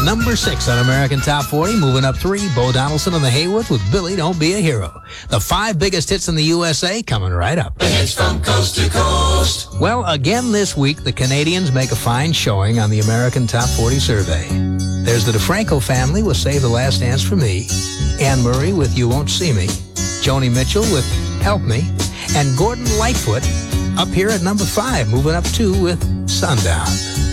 Number 6 on American Top 40, moving up 3, Bo Donaldson and the Haywoods with Billy Don't Be a Hero. The 5 biggest hits in the USA coming right up. Hits from coast to coast. Well, again this week, the Canadians make a fine showing on the American Top 40 survey. There's the DeFranco family with Save the Last Dance for Me, Anne Murray with You Won't See Me, Joni Mitchell with Help Me, and Gordon Lightfoot up here at number 5, moving up 2 with Sundown.